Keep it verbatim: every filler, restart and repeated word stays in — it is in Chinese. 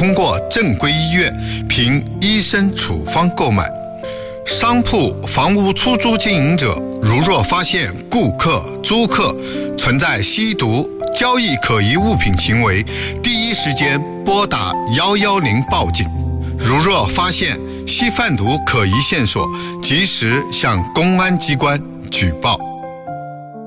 通过正规医院凭医生处方购买。商铺、房屋出租经营者如若发现顾客、租客存在吸毒、交易可疑物品行为，第一时间拨打一一零报警。如若发现吸贩毒可疑线索，及时向公安机关举报。